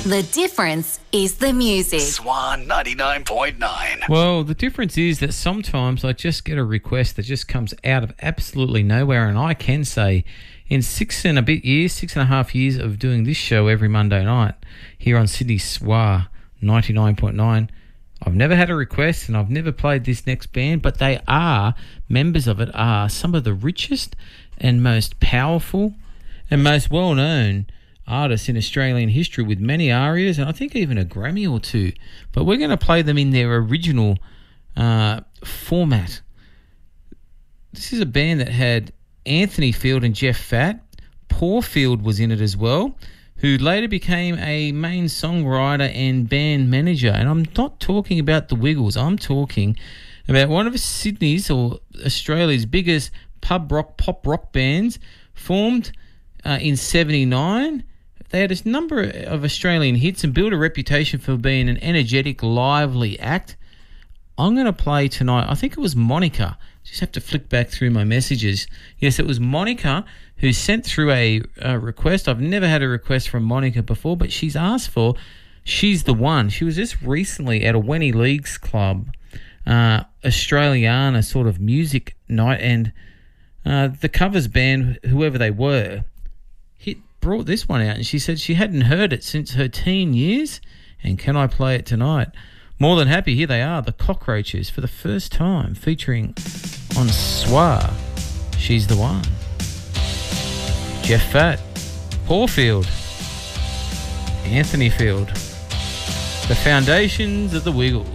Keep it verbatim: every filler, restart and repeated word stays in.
The difference is the music. Swan ninety-nine point nine. Well, the difference is that sometimes I just get a request that just comes out of absolutely nowhere, and I can say in six and a bit years, six and a half years of doing this show every Monday night here on Sydney S W A ninety-nine point nine, I've never had a request and I've never played this next band, but they are, members of it are some of the richest and most powerful and most well-known artists in Australian history, with many arias and I think even a Grammy or two. But we're going to play them in their original uh, format. This is a band that had Anthony Field and Jeff Fatt. Paul Field was in it as well, who later became a main songwriter and band manager. And I'm not talking about the Wiggles. I'm talking about one of Sydney's or Australia's biggest pub rock, pop rock bands, formed uh, in seventy-nine. They had a number of Australian hits and built a reputation for being an energetic, lively act. I'm going to play tonight, I think it was Monica. Just have to flick back through my messages. Yes, it was Monica who sent through a, a request. I've never had a request from Monica before, but she's asked for She's the One. She was just recently at a Wenny Leagues Club, uh, Australiana sort of music night, and uh, the covers band, whoever they were, hit, brought this one out, and she said she hadn't heard it since her teen years, and can I play it tonight? More than happy. Here they are, the Cockroaches, for the first time, featuring on S W A, She's the One. Jeff Fatt, Paul Field, Anthony Field, the foundations of the Wiggles.